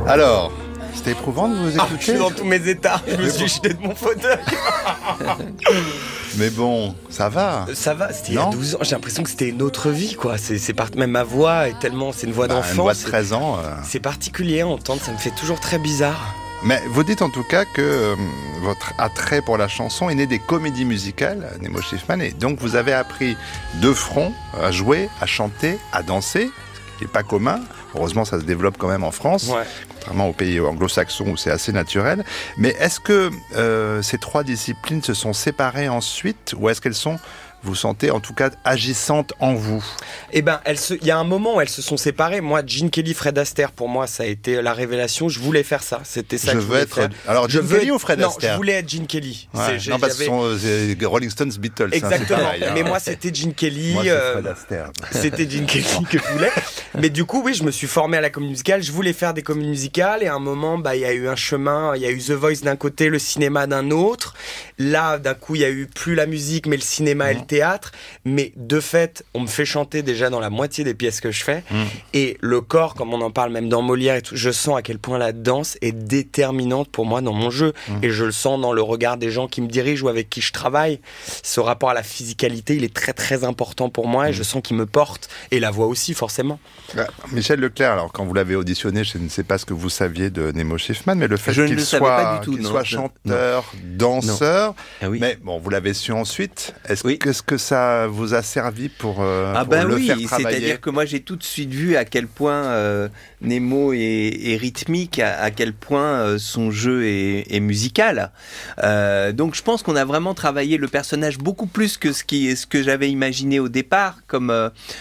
Alors, c'était éprouvant de vous écouter. Je suis dans tous mes états, je me suis jeté de mon fauteuil. Mais bon, ça va. Ça va, c'était il y a 12 ans, j'ai l'impression que c'était une autre vie, quoi. Même ma voix est tellement, c'est une voix d'enfant. Une voix de 13 ans. C'est particulier à entendre, ça me fait toujours très bizarre. Mais vous dites en tout cas que votre attrait pour la chanson est né des comédies musicales, Nemo Schiffman, et donc vous avez appris de front à jouer, à chanter, à danser, ce qui n'est pas commun. Heureusement, ça se développe quand même en France, contrairement aux pays anglo-saxons où c'est assez naturel. Mais est-ce que ces trois disciplines se sont séparées ensuite, ou est-ce qu'elles sont, vous sentez en tout cas agissantes en vous? Eh ben, il y a un moment où elles se sont séparées. Moi, Gene Kelly, Fred Astaire, pour moi, ça a été la révélation. Je voulais faire ça. C'était ça que je voulais faire. Alors, Gene Kelly ou Fred Astaire? Non, je voulais être Gene Kelly. Ouais. Non, parce que ce sont Rolling Stones, Beatles. Exactement. Pareil, mais moi, c'était Gene Kelly. Moi, c'est Fred Astaire. C'était Gene Kelly que je voulais. Mais du coup, oui, je me suis formé à la comédie musicale. Je voulais faire des comédies musicales. Et à un moment, il y a eu un chemin. Il y a eu The Voice d'un côté, le cinéma d'un autre. Là, d'un coup, il y a eu plus la musique, mais le cinéma et le théâtre. Mais de fait, on me fait chanter déjà dans la moitié des pièces que je fais. Et le corps, comme on en parle même dans Molière et tout, je sens à quel point la danse est déterminante pour moi dans mon jeu. Et je le sens dans le regard des gens qui me dirigent ou avec qui je travaille. Ce rapport à la physicalité, il est très très important pour moi et je sens qu'il me porte. Et la voix aussi, forcément. Michel Leclerc, alors quand vous l'avez auditionné, je ne sais pas ce que vous saviez de Nemo Schiffman, mais le fait qu'il soit chanteur, danseur, mais bon, vous l'avez su ensuite. Est-ce que ça vous a servi pour le faire travailler? C'est-à-dire que moi j'ai tout de suite vu à quel point Nemo est rythmique, à quel point son jeu est musical. Donc je pense qu'on a vraiment travaillé le personnage beaucoup plus que ce que j'avais imaginé au départ comme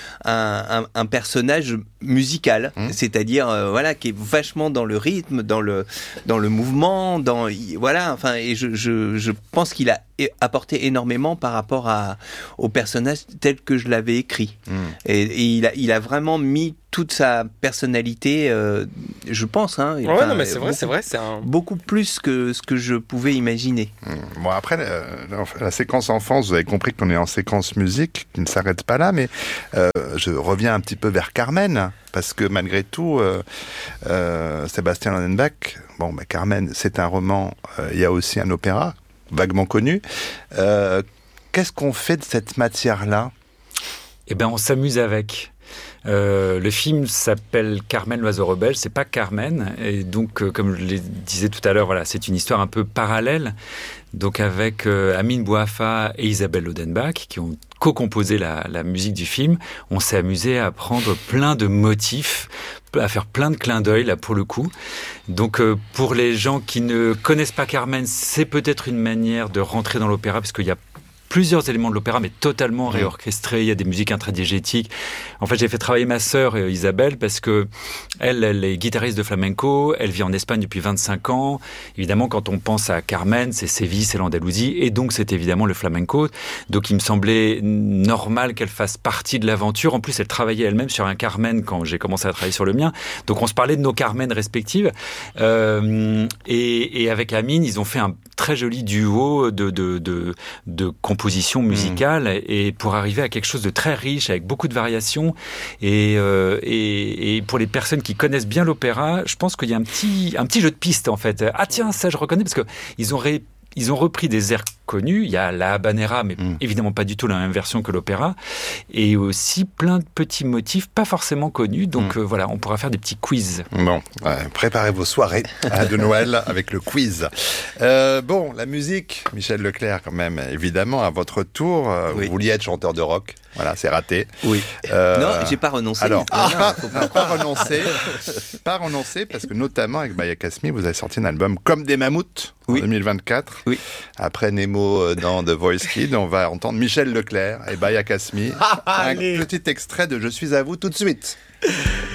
un personnage musical, c'est-à-dire qui est vachement dans le rythme, dans le mouvement, et je pense qu'il a apporté énormément par rapport au personnage tel que je l'avais écrit. Et il a vraiment mis toute sa personnalité, je pense. Non, mais c'est vrai, c'est beaucoup plus que ce que je pouvais imaginer. Bon, après, la séquence enfance, vous avez compris qu'on est en séquence musique, qui ne s'arrête pas là, mais je reviens un petit peu vers Carmen, parce que malgré tout, Sébastien Landenbach, Carmen, c'est un roman, il y a aussi un opéra, vaguement connu. Qu'est-ce qu'on fait de cette matière-là? Eh bien, on s'amuse avec. Le film s'appelle Carmen l'oiseau rebelle, c'est pas Carmen, et donc comme je le disais tout à l'heure, c'est une histoire un peu parallèle, donc avec Amine Bouafa et Isabelle Lodenbach qui ont co-composé la musique du film. On s'est amusé à prendre plein de motifs, à faire plein de clins d'œil là pour le coup. Donc pour les gens qui ne connaissent pas Carmen, c'est peut-être une manière de rentrer dans l'opéra, parce qu'il y a plusieurs éléments de l'opéra, mais totalement réorchestrés. Il y a des musiques intradiégétiques. En fait, j'ai fait travailler ma sœur Isabelle parce que elle est guitariste de flamenco. Elle vit en Espagne depuis 25 ans. Évidemment, quand on pense à Carmen, c'est Séville, c'est l'Andalousie, et donc c'est évidemment le flamenco. Donc, il me semblait normal qu'elle fasse partie de l'aventure. En plus, elle travaillait elle-même sur un Carmen quand j'ai commencé à travailler sur le mien. Donc, on se parlait de nos Carmen respectives. Et avec Amine, ils ont fait un très joli duo de composition musicale, et pour arriver à quelque chose de très riche avec beaucoup de variations, et pour les personnes qui connaissent bien l'opéra, je pense qu'il y a un petit jeu de piste en fait. Ah tiens, ça je reconnais, parce que ils ont repris des airs connus. Il y a la habanera, mais évidemment pas du tout la même version que l'opéra, et aussi plein de petits motifs pas forcément connus. Donc on pourra faire des petits quiz. Bon, préparez vos soirées de Noël avec le quiz. La musique, Michel Leclerc quand même, évidemment, à votre tour, vous vouliez être chanteur de rock. Voilà, c'est raté. Oui. Non, j'ai pas renoncé. Alors, pas renoncer, parce que notamment avec Baya Kasmi, vous avez sorti un album Comme des mammouths en 2024. Oui. Après Nemo dans The Voice Kids, on va entendre Michel Leclerc et Baya Kasmi. Un petit extrait de Je suis à vous tout de suite.